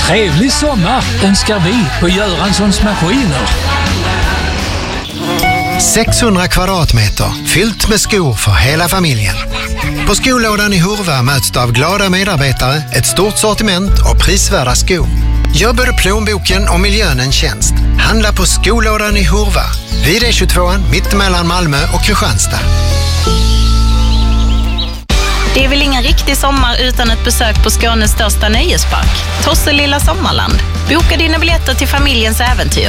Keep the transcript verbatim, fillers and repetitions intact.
Trevlig sommar önskar vi på Göranssons Maskiner. sexhundra kvadratmeter fyllt med skor för hela familjen. På skolådan i Hurva möts av glada medarbetare, ett stort sortiment och prisvärda skor. Gör både plånboken och miljön en tjänst. Handla på skolådan i Hurva, vid E tjugotvå mitt mellan Malmö och Kristianstad. Det är väl ingen riktig sommar utan ett besök på Skånes största nöjespark, Tosselilla Sommarland. Boka dina biljetter till familjens äventyr.